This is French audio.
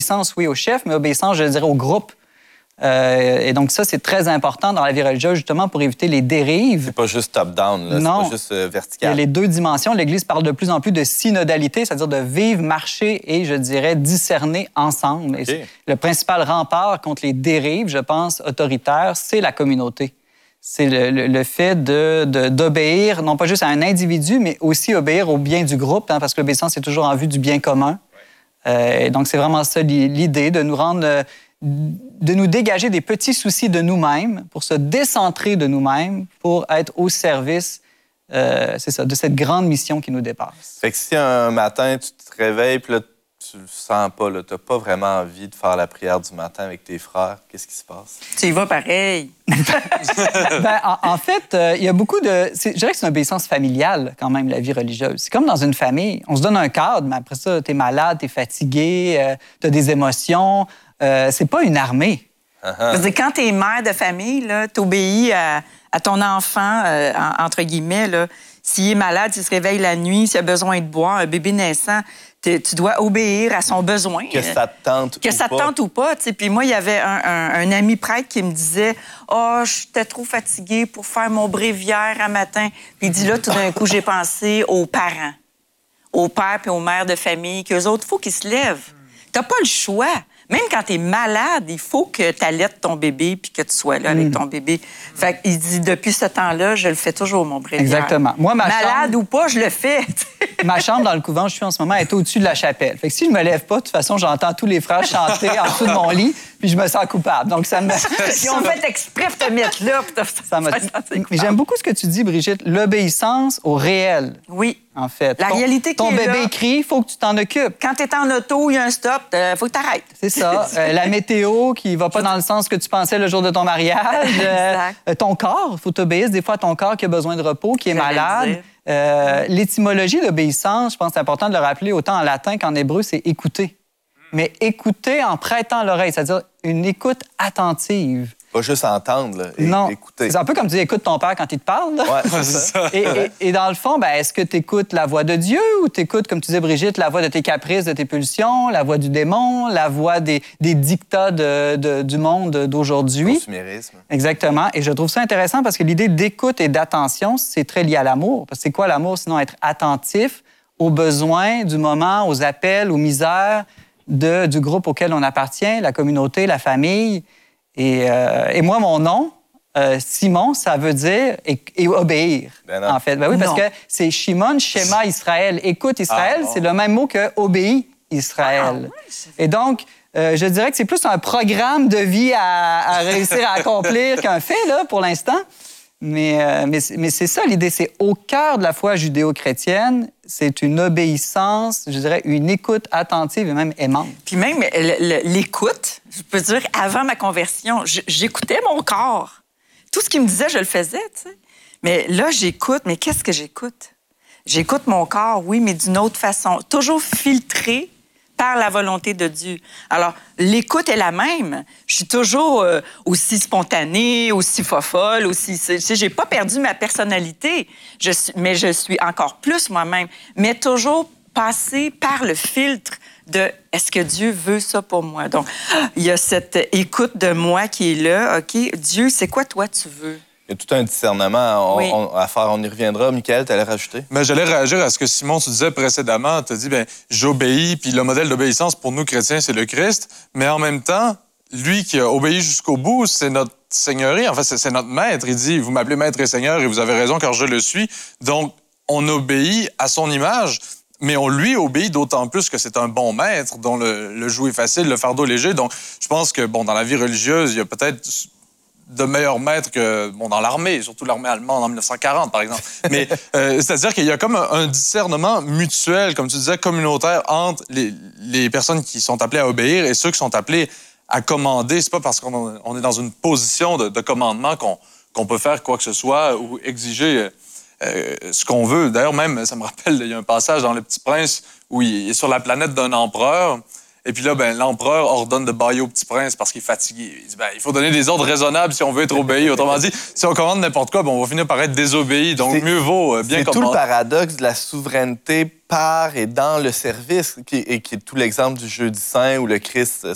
Obéissance, oui, au chef, mais obéissance, je dirais, au groupe. Et donc ça, c'est très important dans la vie religieuse, justement, pour éviter les dérives. C'est pas juste top-down, là. Non. C'est pas juste vertical. Il y a les deux dimensions. L'Église parle de plus en plus de synodalité, c'est-à-dire de vivre, marcher et, je dirais, discerner ensemble. Okay. Et le principal rempart contre les dérives, je pense, autoritaires, c'est la communauté. C'est le fait d'obéir, non pas juste à un individu, mais aussi obéir au bien du groupe, hein, parce que l'obéissance est toujours en vue du bien commun. Et donc, c'est vraiment ça l'idée, de nous rendre... de nous dégager des petits soucis de nous-mêmes pour se décentrer de nous-mêmes, pour être au service, c'est ça, de cette grande mission qui nous dépasse. Fait que si un matin, tu te réveilles, puis là, tu le sens pas, tu n'as pas vraiment envie de faire la prière du matin avec tes frères, qu'est-ce qui se passe? Tu y vas pareil. En fait, il y a beaucoup de... Je dirais que c'est une obéissance familiale, quand même, la vie religieuse. C'est comme dans une famille. On se donne un cadre, mais après ça, t'es malade, t'es fatigué, t'as des émotions. C'est pas une armée. Parce que quand t'es mère de famille, t'obéis à ton enfant, entre guillemets. S'il est malade, s'il se réveille la nuit, s'il a besoin de boire, un bébé naissant, tu dois obéir à son besoin. Que ça te tente ou pas. Que ça te tente ou pas. Puis moi, il y avait un ami prêtre qui me disait « Ah, j'étais trop fatiguée pour faire mon bréviaire à matin. » Puis il dit là, tout d'un coup, j'ai pensé aux parents, aux pères et aux mères de famille, qu'eux autres, il faut qu'ils se lèvent. T'as pas le choix. Même quand tu es malade, il faut que tu allaites ton bébé puis que tu sois là avec ton bébé. Fait qu'il dit, depuis ce temps-là, je le fais toujours, mon bréviaire. Exactement. Moi, malade ou pas, je le fais. Ma chambre dans le couvent où je suis en ce moment est au-dessus de la chapelle. Fait que si je me lève pas, de toute façon, j'entends tous les frères chanter en dessous de mon lit, puis je me sens coupable. Donc, ça me... Ils ont fait exprès pour te mettre là. Mais j'aime beaucoup ce que tu dis, Brigitte. L'obéissance au réel. Oui. En fait. La réalité qui est ton bébé là, crie, il faut que tu t'en occupes. Quand tu es en auto, il y a un stop, il faut que tu arrêtes. C'est ça. La météo qui va pas dans le sens que tu pensais le jour de ton mariage. Ton corps, il faut t'obéir des fois à ton corps qui a besoin de repos, qui est malade. L'étymologie d'obéissance, je pense que c'est important de le rappeler, autant en latin qu'en hébreu, c'est écouter. Mais écouter en prêtant l'oreille, c'est-à-dire une écoute attentive. Pas juste entendre, là, non. Écouter. C'est un peu comme tu dis, écoute ton père quand il te parle. Là. Ouais, c'est ça. Et dans le fond, est-ce que tu écoutes la voix de Dieu ou tu écoutes, comme tu disais, Brigitte, la voix de tes caprices, de tes pulsions, la voix du démon, la voix des dictats du monde d'aujourd'hui? Consumérisme. Exactement. Et je trouve ça intéressant parce que l'idée d'écoute et d'attention, c'est très lié à l'amour. Parce que c'est quoi l'amour, sinon être attentif aux besoins du moment, aux appels, aux misères du groupe auquel on appartient, la communauté, la famille. Et moi, mon nom, Simon, ça veut dire obéir, en fait. Oui, parce que c'est Shimon, Shema, Israël. Écoute Israël, c'est le même mot que obéis Israël. Et donc, je dirais que c'est plus un programme de vie à réussir à accomplir qu'un fait, là, pour l'instant. Mais c'est ça l'idée, c'est au cœur de la foi judéo-chrétienne, c'est une obéissance, je dirais, une écoute attentive et même aimante. Puis même l'écoute, je peux dire, avant ma conversion, j'écoutais mon corps. Tout ce qu'il me disait, je le faisais, tu sais. Mais là, j'écoute, mais qu'est-ce que j'écoute? J'écoute mon corps, oui, mais d'une autre façon, toujours filtré par la volonté de Dieu. Alors, l'écoute est la même. Je suis toujours aussi spontanée, aussi fofolle, aussi... J'ai pas perdu ma personnalité, mais je suis encore plus moi-même. Mais toujours passé par le filtre de « est-ce que Dieu veut ça pour moi? » Donc, il y a cette écoute de moi qui est là. OK, Dieu, c'est quoi toi tu veux? Il y a tout un discernement à faire. On y reviendra. Michael, tu allais rajouter? Mais j'allais réagir à ce que Simon, tu disais précédemment. Tu as dit, j'obéis, puis le modèle d'obéissance pour nous chrétiens, c'est le Christ. Mais en même temps, lui qui a obéi jusqu'au bout, c'est notre seigneurie. En fait, c'est notre maître. Il dit, vous m'appelez maître et seigneur, et vous avez raison, car je le suis. Donc, on obéit à son image, mais on lui obéit d'autant plus que c'est un bon maître dont le joug est facile, le fardeau léger. Donc, je pense que, dans la vie religieuse, il y a peut-être de meilleurs maîtres que dans l'armée, surtout l'armée allemande en 1940, par exemple. Mais c'est-à-dire qu'il y a comme un discernement mutuel, comme tu disais, communautaire entre les personnes qui sont appelées à obéir et ceux qui sont appelés à commander. C'est pas parce qu'on est dans une position de commandement qu'on peut faire quoi que ce soit ou exiger ce qu'on veut. D'ailleurs, même, ça me rappelle, il y a un passage dans Le Petit Prince où il est sur la planète d'un empereur Et puis là, ben, l'empereur ordonne de bailler au petit prince parce qu'il est fatigué. Il dit, ben, il faut donner des ordres raisonnables si on veut être obéi. Autrement dit, si on commande n'importe quoi, ben, on va finir par être désobéi. Donc, mieux vaut bien commander. C'est tout le paradoxe de la souveraineté par et dans le service, qui est tout l'exemple du jeudi saint où le Christ